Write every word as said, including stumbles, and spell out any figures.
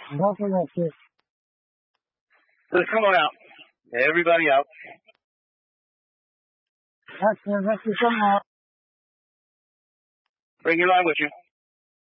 Nothing like this. So come on out. Everybody out. That's the rest of the Bring your line with you.